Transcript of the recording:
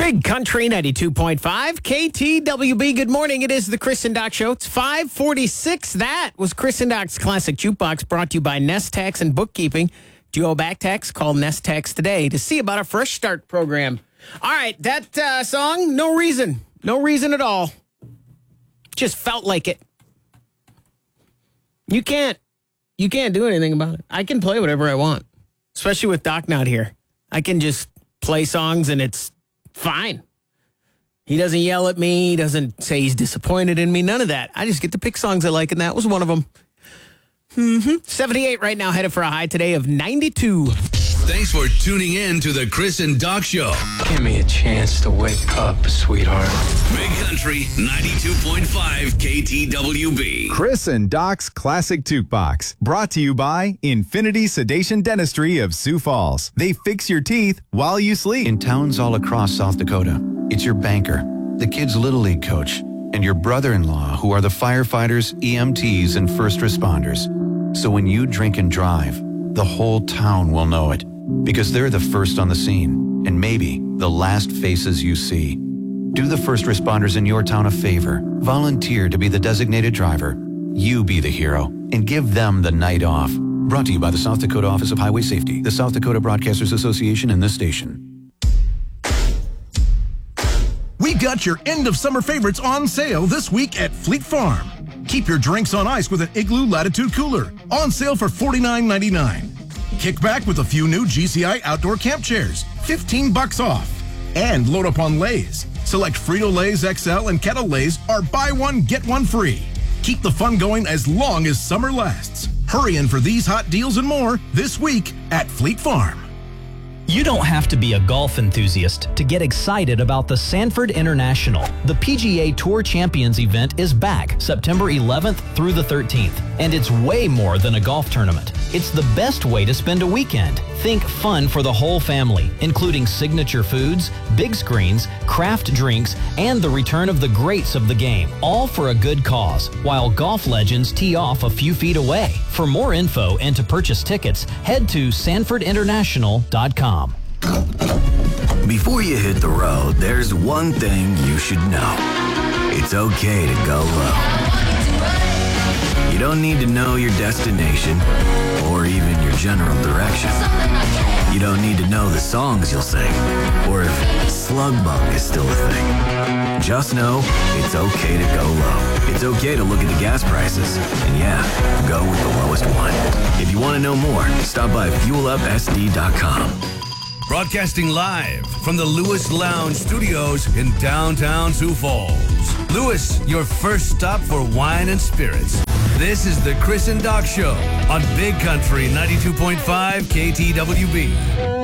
Big Country 92.5 KTWB. Good morning. It is the Chris and Doc Show. It's 5:46. That was Chris and Doc's Classic Jukebox, brought to you by Nest Tax and Bookkeeping. Do you owe back tax? Call Nest Tax today to see about a Fresh Start program. All right, that song, no reason. No reason at all. Just felt like it. You can't do anything about it. I can play whatever I want, especially with Doc not here. I can just play songs and it's fine. He doesn't yell at me. He doesn't say he's disappointed in me. None of that. I just get to pick songs I like, and that was one of them. 78 right now, headed for a high today of 92. Thanks for tuning in to the Chris and Doc Show. Give me a chance to wake up, sweetheart. Big Country 92.5 KTWB. Chris and Doc's Classic Jukebox, brought to you by Infinity Sedation Dentistry of Sioux Falls. They fix your teeth while you sleep. In towns all across South Dakota, it's your banker, the kid's Little League coach, and your brother-in-law who are the firefighters, EMTs, and first responders. So when you drink and drive, the whole town will know it, because they're the first on the scene, and maybe the last faces you see. Do the first responders in your town a favor. Volunteer to be the designated driver. You be the hero, and give them the night off. Brought to you by the South Dakota Office of Highway Safety, the South Dakota Broadcasters Association, and this station. We got your end of summer favorites on sale this week at Fleet Farm. Keep your drinks on ice with an Igloo Latitude Cooler, on sale for $49.99. Kick back with a few new GCI outdoor camp chairs, $15 off. And load up on Lay's. Select Frito-Lay's XL and Kettle Lay's are buy one, get one free. Keep the fun going as long as summer lasts. Hurry in for these hot deals and more this week at Fleet Farm. You don't have to be a golf enthusiast to get excited about the Sanford International. The PGA Tour Champions event is back September 11th through the 13th, and it's way more than a golf tournament. It's the best way to spend a weekend. Think fun for the whole family, including signature foods, big screens, craft drinks, and the return of the greats of the game, all for a good cause, while golf legends tee off a few feet away. For more info and to purchase tickets, head to sanfordinternational.com. Before you hit the road, there's one thing you should know. It's okay to go low. You don't need to know your destination or even your general direction. You don't need to know the songs you'll sing or if slug bug is still a thing. Just know it's okay to go low. It's okay to look at the gas prices and go with the lowest one. If you want to know more, stop by fuelupsd.com. Broadcasting live from the Lewis Lounge Studios in downtown Sioux Falls. Lewis, your first stop for wine and spirits. This is the Chris and Doc Show on Big Country 92.5 KTWB.